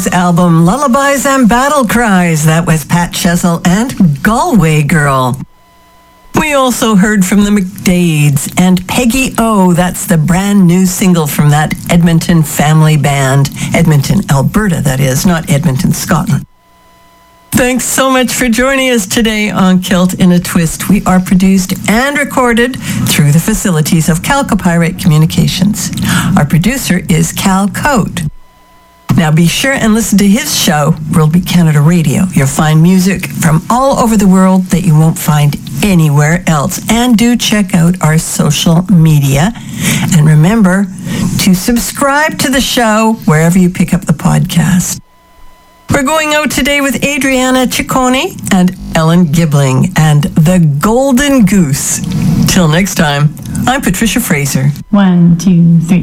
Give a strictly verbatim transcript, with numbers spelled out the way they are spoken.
Rose album, Lullabies and Battle Cries. That was Pat Chesel and Galway Girl. We also heard from the McDades and Peggy O. That's the brand new single from that Edmonton family band. Edmonton, Alberta, that is, not Edmonton, Scotland. Thanks so much for joining us today on Kilt in a Twist. We are produced and recorded through the facilities of Calcopyrite Communications. Our producer is Cal Coate. Now be sure and listen to his show, World Beat Canada Radio. You'll find music from all over the world that you won't find anywhere else. And do check out our social media. And remember to subscribe to the show wherever you pick up the podcast. We're going out today with Adriana Ciccone and Ellen Gibling and The Golden Goose. Till next time, I'm Patricia Fraser. One, two, three.